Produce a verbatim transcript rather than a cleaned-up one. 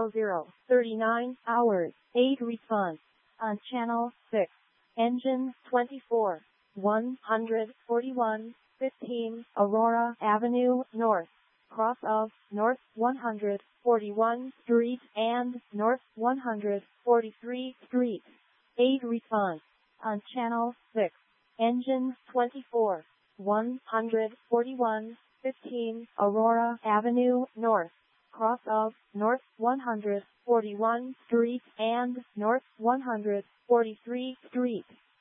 zero zero, thirty-nine hours, eight response. On channel six. Engine twenty-four, one forty-one, fifteen, Aurora Avenue North. Cross of North one forty-one Street and North one forty-three Street. eight response. On channel six. Engine twenty-four, one forty-one, fifteen, Aurora Avenue North. Cross of North one forty-one Street and North one forty-three Street.